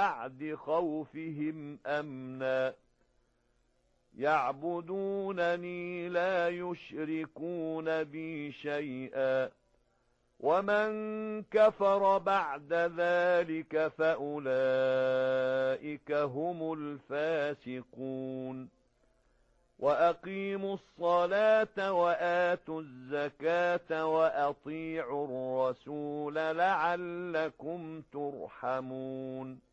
بعد خوفهم أمنا يعبدونني لا يشركون بي شيئا ومن كفر بعد ذلك فأولئك هم الفاسقون وأقيموا الصلاة وآتوا الزكاة وأطيعوا الرسول لعلكم ترحمون